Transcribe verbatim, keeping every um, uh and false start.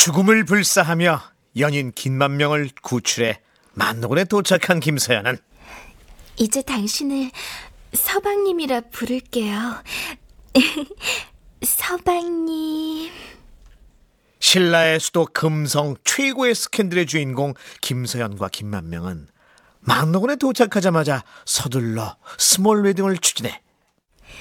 죽음을 불사하며 연인 김만명을 구출해 만노군에 도착한 김서연은 이제 당신을 서방님이라 부를게요. 서방님. 신라의 수도 금성 최고의 스캔들의 주인공 김서연과 김만명은 만노군에 도착하자마자 서둘러 스몰 웨딩을 추진해